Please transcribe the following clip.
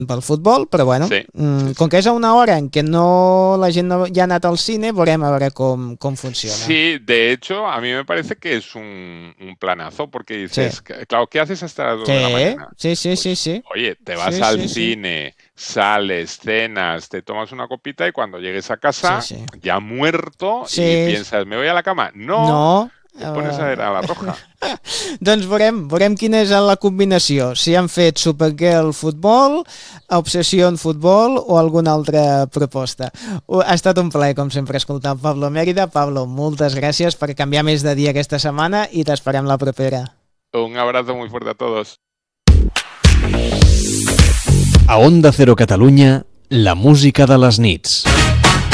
pel futbol, però bueno, Sí, com que és a una hora en què la gent no ja ha anat al cine, veurem a veure com funciona. Sí, de hecho, a mí me parece que es un planazo, porque Sí. dices, claro, ¿qué haces hasta las 2 de la mañana? Sí, sí, sí, Pues, sí. oye, te vas Sí, al sí, sí. cine, sales, cenas, te tomas una copita y cuando llegues a Sí, casa, sí. ya muerto y Sí, piensas, ¿me voy a la cama? No, no. te pones a ver a la roja. Doncs veurem quina és la combinació, si han fet Supergirl futbol, Obsessió en futbol o alguna altra proposta. Ha estat un plaer, com sempre, escoltar Pablo Mérida. Pablo, moltes gràcies per canviar més de dia aquesta setmana i t'esperem la propera. Un abrazo muy fuerte a todos. A Onda Cero Catalunya, la música de les nits.